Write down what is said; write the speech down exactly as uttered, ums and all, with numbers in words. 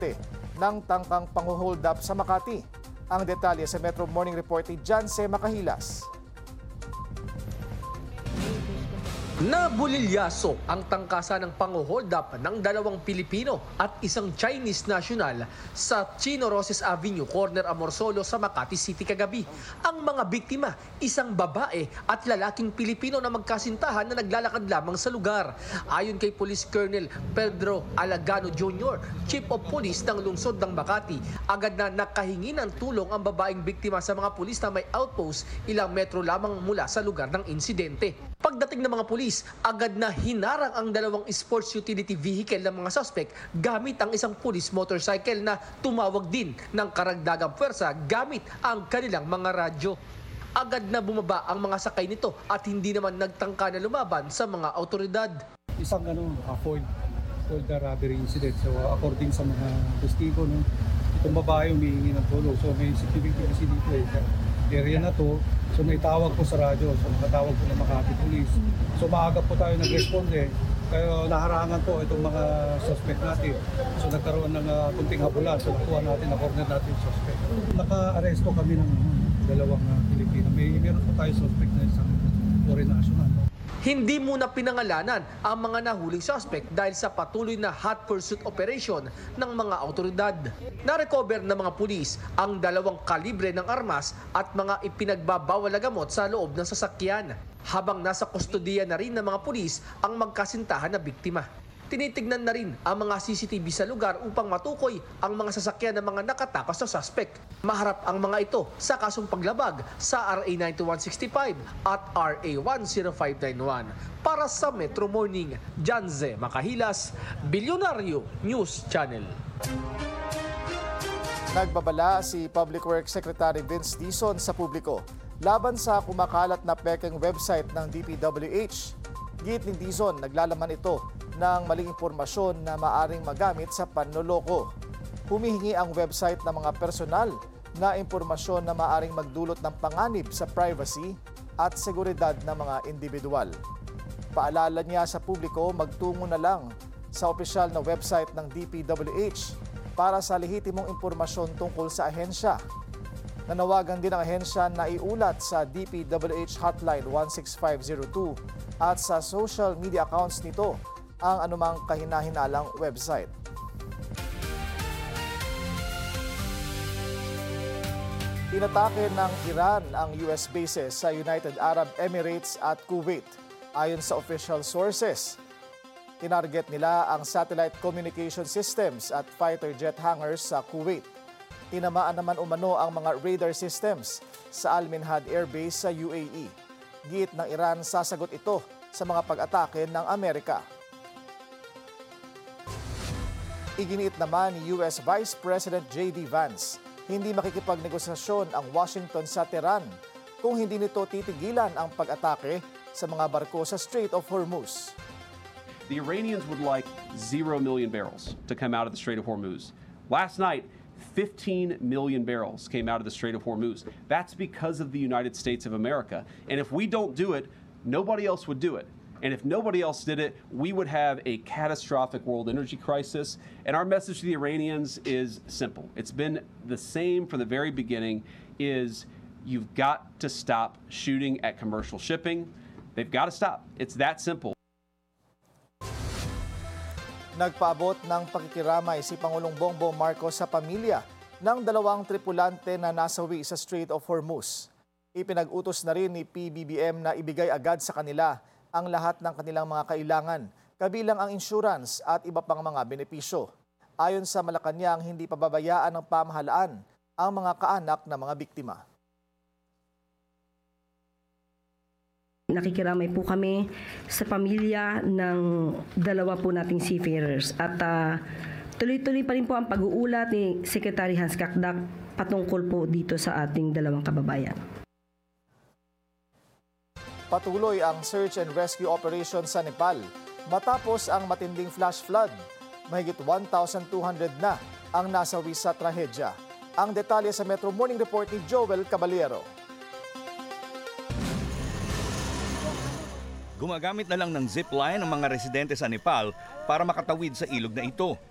ng tangkang pang-hold up sa Makati. Ang detalye sa Metro Morning Report ni Janse Makahilas. Nabulilyaso ang tangkasa ng pang-hold up ng dalawang Pilipino at isang Chinese national sa Chino Roces Avenue, corner Amorsolo sa Makati City kagabi. Ang mga biktima, isang babae at lalaking Pilipino na magkasintahan na naglalakad lamang sa lugar. Ayon kay Police Colonel Pedro Alagano Junior, Chief of Police ng lungsod ng Makati, agad na nakahingi ng tulong ang babaeng biktima sa mga pulis na may outpost ilang metro lamang mula sa lugar ng insidente. Pagdating ng mga pulis, agad na hinarang ang dalawang sports utility vehicle ng mga suspect gamit ang isang police motorcycle na tumawag din ng karagdagang pwersa gamit ang kanilang mga radyo. Agad na bumaba ang mga sakay nito at hindi naman nagtangka na lumaban sa mga autoridad. Isang ano, uh, foiled, foiled robbery incident. So uh, according sa mga testigo, no, itong babae humihingi ng tulong. So may security kasi dito eh, sa area na to. So may tawag po sa radyo, so nakatawag po ng Makati Police. So maaga po tayo nag-responde, kaya naharangan po itong mga suspect natin. So nagkaroon ng uh, kunting habulan, so nakuha natin, na-corner natin yung suspect. Naka-aresto kami ng dalawang uh, Pilipino. May meron po tayo suspect na isang foreign national. Hindi muna pinangalanan ang mga nahuling suspect dahil sa patuloy na hot pursuit operation ng mga autoridad. Na-recover ng mga pulis ang dalawang kalibre ng armas at mga ipinagbabawal na gamot sa loob ng sasakyan, habang nasa kustodiya na rin ng mga pulis ang magkasintahan na biktima. Tinitignan na rin ang mga C C T V sa lugar upang matukoy ang mga sasakyan ng mga nakatakas na suspect. Maharap ang mga ito sa kasong paglabag sa R A ninety-one sixty-five at R A one oh five nine one. Para sa Metro Morning, Janze Makahilas, Bilyonaryo News Channel. Nagbabala si Public Works Secretary Vince Dizon sa publiko laban sa kumakalat na pekeng website ng D P W H. Git ni Dizon, naglalaman ito ng maling impormasyon na maaring magamit sa panloloko. Humihingi ang website ng mga personal na impormasyon na maaring magdulot ng panganib sa privacy at seguridad ng mga individual. Paalala niya sa publiko, magtungo na lang sa opisyal na website ng D P W H para sa lehitimong impormasyon tungkol sa ahensya. Nanawagan din ang ahensya na iulat sa D P W H Hotline one six five zero two at sa social media accounts nito ang anumang kahinahinalang website. Inatake ng Iran ang U S bases sa United Arab Emirates at Kuwait. Ayon sa official sources, tinarget nila ang satellite communication systems at fighter jet hangars sa Kuwait. Tinamaan naman umano ang mga radar systems sa Al Minhad Air Base sa U A E. Giit ng Iran, sasagot ito sa mga pag-atake ng Amerika. Iginiit naman ni U S Vice President J D Vance, hindi makikipagnegosasyon ang Washington sa Tehran kung hindi nito titigilan ang pag-atake sa mga barko sa Strait of Hormuz. The Iranians would like zero million barrels to come out of the Strait of Hormuz. Last night, fifteen million barrels came out of the Strait of Hormuz. That's because of the United States of America. And if we don't do it, nobody else would do it. And if nobody else did it, we would have a catastrophic world energy crisis. And our message to the Iranians is simple. It's been the same from the very beginning, is you've got to stop shooting at commercial shipping. They've got to stop. It's that simple. Nagpaabot ng pakikiramay si Pangulong Bongbong Marcos sa pamilya ng dalawang tripulante na nasawi sa Strait of Hormuz. Ipinag-utos na rin ni P B B M na ibigay agad sa kanila ang lahat ng kanilang mga kailangan, kabilang ang insurance at iba pang mga benepisyo. Ayon sa Malacanang, hindi pababayaan ng pamahalaan ang mga kaanak ng mga biktima. Nakikiramay po kami sa pamilya ng dalawa po nating seafarers at uh, tuloy-tuloy pa rin po ang pag-uulat ni Secretary Hans Kakdak patungkol po dito sa ating dalawang kababayan. Patuloy ang search and rescue operation sa Nepal matapos ang matinding flash flood. Mahigit one thousand two hundred na ang nasawi sa trahedya. Ang detalye sa Metro Morning Report ni Joel Caballero. Gumagamit na lang ng zipline ang mga residente sa Nepal para makatawid sa ilog na ito.